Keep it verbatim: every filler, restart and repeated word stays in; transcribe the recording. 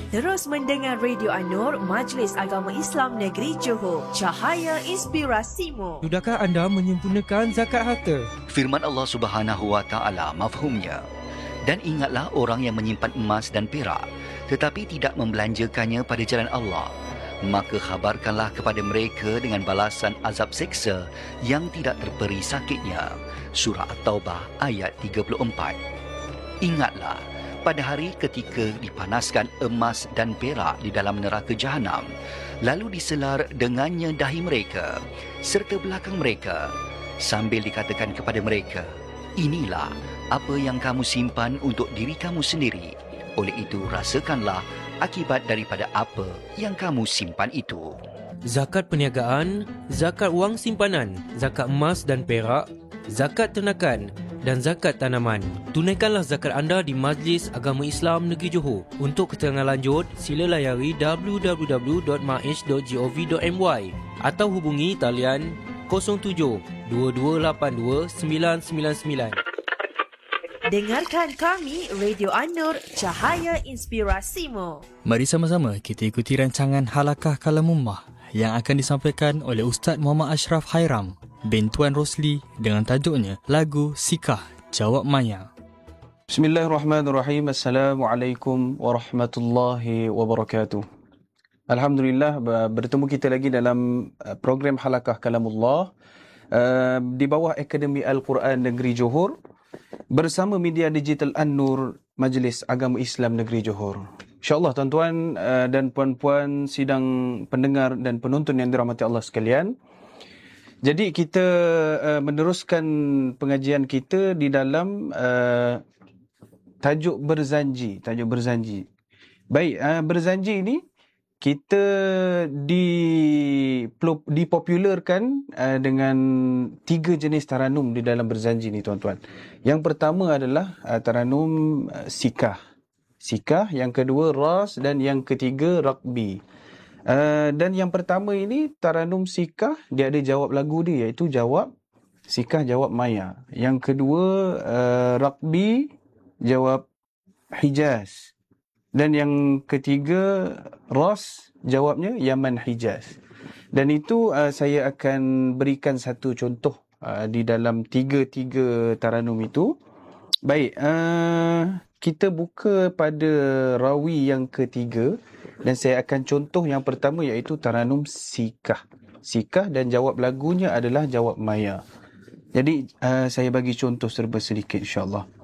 Terus mendengar Radio An-Nur, Majlis Agama Islam Negeri Johor. Cahaya inspirasimu. Sudahkah anda menyempurnakan zakat harta? Firman Allah Subhanahu Wa Taala mafhumnya. Dan ingatlah orang yang menyimpan emas dan perak, tetapi tidak membelanjakannya pada jalan Allah. Maka khabarkanlah kepada mereka dengan balasan azab seksa yang tidak terperi sakitnya. Surah At-Taubah ayat tiga puluh empat. Ingatlah, pada hari ketika dipanaskan emas dan perak di dalam neraka Jahanam, lalu diselar dengannya dahi mereka serta belakang mereka, sambil dikatakan kepada mereka, inilah apa yang kamu simpan untuk diri kamu sendiri. Oleh itu, rasakanlah akibat daripada apa yang kamu simpan itu. Zakat perniagaan, zakat wang simpanan, zakat emas dan perak, zakat ternakan dan zakat tanaman. Tunaikanlah zakat anda di Majlis Agama Islam Negeri Johor. Untuk keterangan lanjut, sila layari w w w dot maish dot gov dot my atau hubungi talian kosong tujuh dua dua lapan dua sembilan sembilan sembilan. Dengarkan kami, Radio An-Nur, Cahaya Inspirasimu. Mari sama-sama kita ikuti rancangan Halakah Kalamullah yang akan disampaikan oleh Ustaz Muhammad Ashraf Hairam bin Tuan Rosli dengan tajuknya Lagu Sikah Jawab Maya. Bismillahirrahmanirrahim. Assalamualaikum warahmatullahi wabarakatuh. Alhamdulillah, bertemu kita lagi dalam program Halakah Kalamullah uh, di bawah Akademi Al-Quran Negeri Johor bersama media digital An-Nur, Majlis Agama Islam Negeri Johor. InsyaAllah tuan-tuan uh, dan puan-puan sidang pendengar dan penonton yang dirahmati Allah sekalian. Jadi kita uh, meneruskan pengajian kita di dalam uh, tajuk berzanji, tajuk berzanji. Baik, uh, berzanji ini kita di dipopularkan uh, dengan tiga jenis taranum di dalam berzanji ni tuan-tuan. Yang pertama adalah uh, taranum uh, sikah. Sikah, yang kedua ras dan yang ketiga rakbi. Uh, dan yang pertama ini taranum sikah, dia ada jawab lagu dia iaitu jawab sikah jawab maya. Yang kedua uh, rakbi jawab Hijaz. Dan yang ketiga ras jawabnya Yaman Hijaz. Dan itu uh, saya akan berikan satu contoh uh, di dalam tiga-tiga taranum itu. Baik, uh, kita buka pada rawi yang ketiga dan saya akan contoh yang pertama iaitu taranum sikah. Sikah dan jawab lagunya adalah jawab maya. Jadi uh, saya bagi contoh serba sedikit insya-Allah.